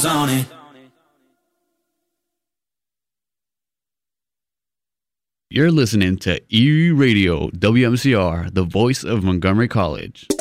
on it. You're listening to Erie Radio, WMCR, the voice of Montgomery College.